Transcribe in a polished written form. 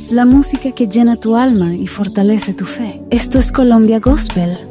la música que llena tu alma y fortalece tu fe. Esto es Colombia Gospel